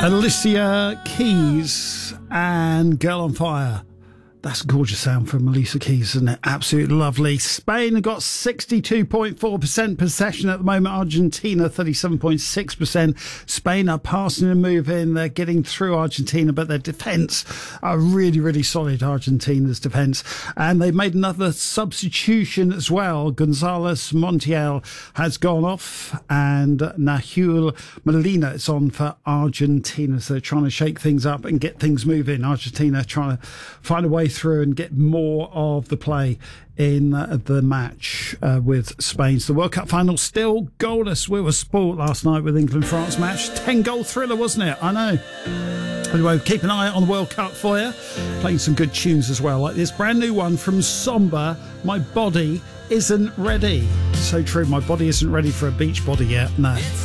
Alicia Keys and Girl on Fire. That's a gorgeous sound from Alicia Keys, isn't it? Absolutely lovely. Spain have got 62.4% possession at the moment. Argentina, 37.6%. Spain are passing and moving. They're getting through Argentina, but their defence are really, really solid, Argentina's defence. And they've made another substitution as well. Gonzalez Montiel has gone off, and Nahuel Molina is on for Argentina. So they're trying to shake things up and get things moving. Argentina trying to find a way through and get more of the play in the match with Spain. So the World Cup final still goalless. We were sport last night with England-France match. 10-goal thriller, wasn't it? I know. Anyway, keep an eye on the World Cup for you. Playing some good tunes as well, like this brand new one from Somber, My Body Isn't Ready. So true, my body isn't ready for a beach body yet. No.